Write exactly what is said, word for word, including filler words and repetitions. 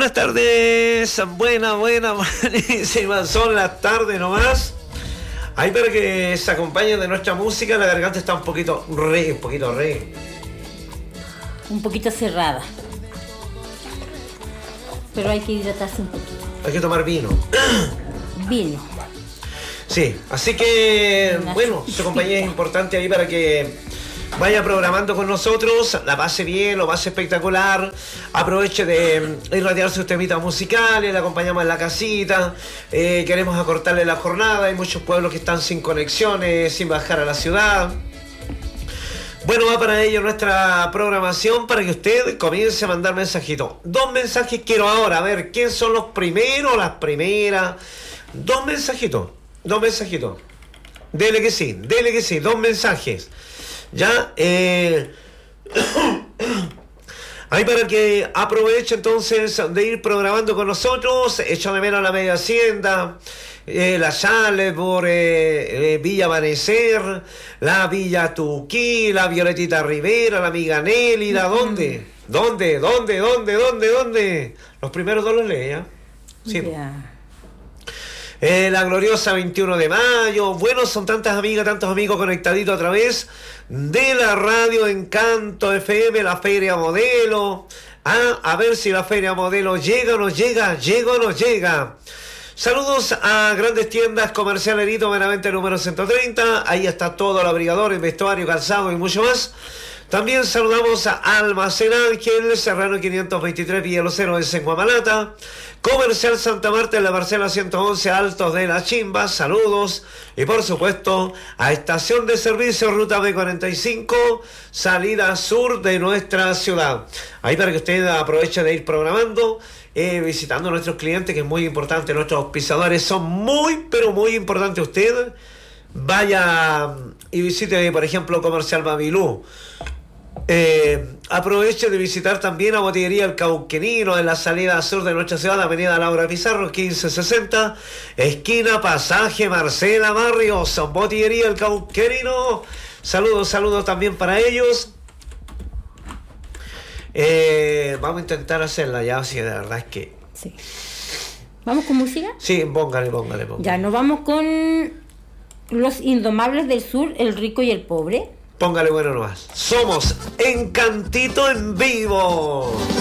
Buenas tardes, buena, buena, buenísimas, son las tardes nomás. Ahí para que se acompañen de nuestra música, la garganta está un poquito re, un poquito re. Un poquito cerrada. Pero hay que hidratarse un poquito. Hay que tomar vino. Vino. Sí, así que, bueno, su compañía es importante ahí para que vaya programando con nosotros, la pase bien, lo pase espectacular, aproveche de irradiar sus temitas musicales, le acompañamos en la casita, eh, queremos acortarle la jornada, hay muchos pueblos que están sin conexiones, sin bajar a la ciudad. Bueno, va para ello nuestra programación para que usted comience a mandar mensajitos. Dos mensajes quiero ahora, a ver, ¿quién son los primeros, las primeras? Dos mensajitos, dos mensajitos. Dele que sí, dele que sí, dos mensajes. Ya, eh, ahí para que aproveche entonces de ir programando con nosotros, echo de menos la media hacienda, eh, la Chale por eh, eh, Villa Amanecer, la Villa Tuquí, la Violetita Rivera, la amiga Nélida, ¿dónde? ¿Dónde? ¿Dónde? ¿Dónde? ¿Dónde? ¿Dónde? Los primeros dos los leí, ¿ya? Sí. Yeah. Eh, la gloriosa veintiuno de mayo. Bueno, son tantas amigas, tantos amigos conectaditos a través de la radio Encanto F M, la Feria Modelo. Ah, a ver si la Feria Modelo llega o no llega, llega o no llega. Saludos a Grandes Tiendas Comercial Erito Benavente número ciento treinta. Ahí está todo el abrigador, el vestuario, calzado y mucho más. También saludamos a Almacén Ángel, Serrano quinientos veintitrés, Villalocero en Senguamalata. Comercial Santa Marta en la parcela ciento once, Altos de la Chimba, saludos. Y por supuesto a Estación de Servicio Ruta B cuarenta y cinco, salida sur de nuestra ciudad. Ahí para que usted aproveche de ir programando, eh, visitando a nuestros clientes, que es muy importante. Nuestros auspiciadores son muy, pero muy importantes. Usted vaya y visite, por ejemplo, Comercial Babilú. Eh, aproveche de visitar también a Botillería El Cauquenino en la salida sur de nuestra ciudad, Avenida Laura Pizarro, quince sesenta, esquina Pasaje Marcela Barrios. Botillería El Cauquenino, saludos, saludos también para ellos. Eh, vamos a intentar hacerla ya, si de verdad es que... Sí. ¿Vamos con música? Sí, póngale, póngale, póngale. Ya, nos vamos con Los Indomables del Sur, El Rico y el Pobre. Póngale bueno nomás. Somos Encantito en vivo.